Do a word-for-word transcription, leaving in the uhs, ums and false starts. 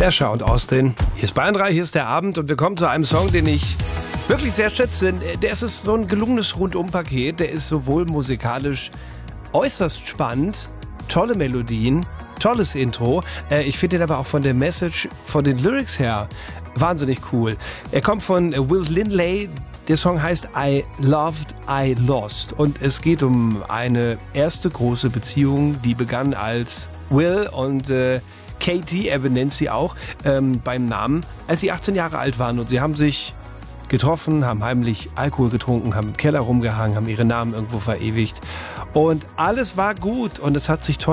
Kesha und Austin. Hier ist Bayern drei, hier ist der Abend und wir kommen zu einem Song, den ich wirklich sehr schätze. Der ist so ein gelungenes Rundum-Paket. Der ist sowohl musikalisch äußerst spannend, tolle Melodien, tolles Intro. Ich finde ihn aber auch von der Message, von den Lyrics her wahnsinnig cool. Er kommt von Will Lindley. Der Song heißt I Loved, I Lost. Und es geht um eine erste große Beziehung, die begann als Will und äh, Katie, er benennt sie auch ähm, beim Namen, als sie achtzehn Jahre alt waren. Und sie haben sich getroffen, haben heimlich Alkohol getrunken, haben im Keller rumgehangen, haben ihre Namen irgendwo verewigt. Und alles war gut und es hat sich toll